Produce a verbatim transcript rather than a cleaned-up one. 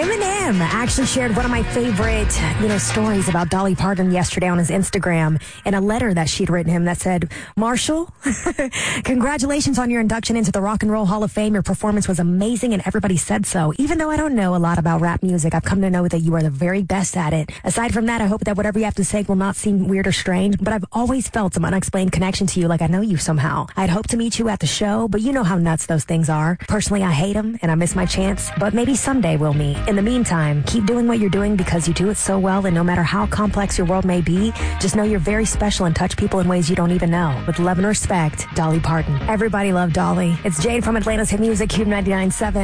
Eminem actually shared one of my favorite, you know, stories about Dolly Parton yesterday on his Instagram in a letter that she'd written him that said, Marshall, congratulations on your induction into the Rock and Roll Hall of Fame. Your performance was amazing and everybody said so. Even though I don't know a lot about rap music, I've come to know that you are the very best at it. Aside from that, I hope that whatever you have to say will not seem weird or strange, but I've always felt some unexplained connection to you like I know you somehow. I'd hope to meet you at the show, but you know how nuts those things are. Personally, I hate them and I miss my chance, but maybe someday we'll meet. In the meantime, keep doing what you're doing because you do it so well, and no matter how complex your world may be, just know you're very special and touch people in ways you don't even know. With love and respect, Dolly Parton. Everybody loved Dolly. It's Jade from Atlanta's Hit Music, Cube ninety-nine point seven.